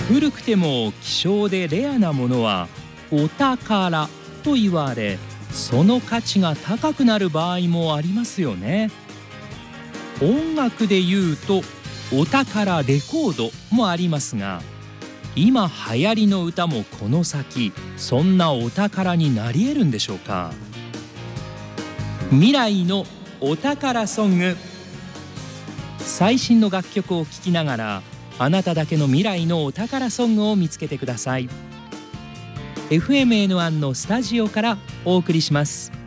古くても希少でレアなものはお宝と言われ、その価値が高くなる場合もありますよね。音楽で言うとお宝レコードもありますが、今流行りの歌もこの先そんなお宝になり得るんでしょうか。未来のお宝ソング。最新の楽曲を聴きながら、あなただけの未来のお宝ソングを見つけてください。FMN1 のスタジオからお送りします。